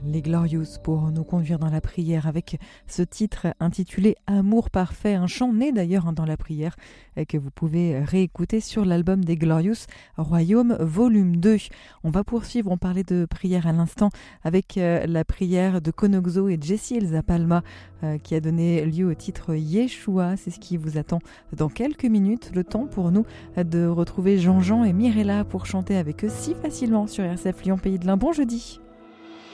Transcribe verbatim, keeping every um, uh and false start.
Les Glorious pour nous conduire dans la prière avec ce titre intitulé Amour parfait, un chant né d'ailleurs dans la prière que vous pouvez réécouter sur l'album des Glorious, Royaume volume deux. On va poursuivre, on parlait de prière à l'instant avec la prière de Konoxo et Jessie Elsa Palma qui a donné lieu au titre Yeshua. C'est ce qui vous attend dans quelques minutes, le temps pour nous de retrouver Jean-Jean et Mirella pour chanter avec eux si facilement sur R C F Lyon Pays de l'Ain. Bon jeudi.